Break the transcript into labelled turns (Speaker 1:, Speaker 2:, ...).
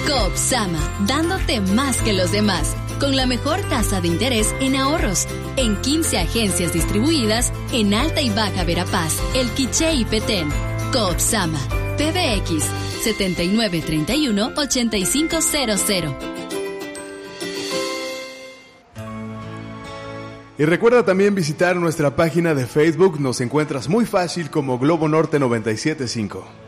Speaker 1: Coop Sama, dándote más que los demás, con la mejor tasa de interés en ahorros, en 15 agencias distribuidas en Alta y Baja Verapaz, El Quiché y Petén. Coop Sama, PBX 7931-8500.
Speaker 2: Y recuerda también visitar nuestra página de Facebook, nos encuentras muy fácil como Globo Norte 975.